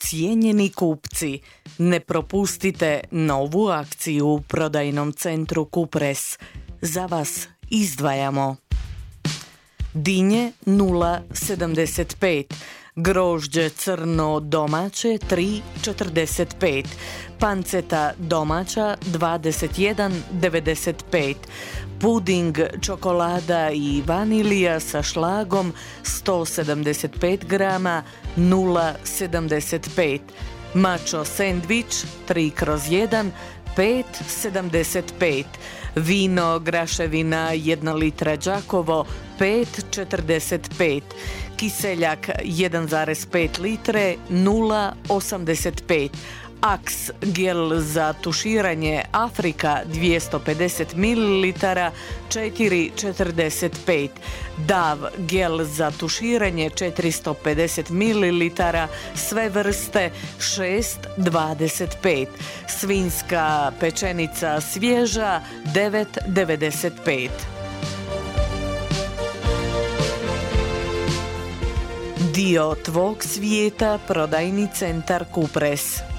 Cijenjeni kupci, ne propustite novu akciju u prodajnom centru Kupres. Za vas izdvajamo dinje 0,75, grožđe crno domaće 3,45, panceta domaća 21,95, puding čokolada i vanilija sa šlagom 175 grama 0,75, mačo sendvič 3/1 5,75, vino graševina 1 litra Đakovo 5,45, kiseljak 1,5 litre 0,85, Axe gel za tuširanje Afrika 250 ml 4,45, Dav gel za tuširanje 450 ml sve vrste 6,25, svinjska pečenica svježa 9,95. Dio tvog svijeta, prodajni centar Kupres.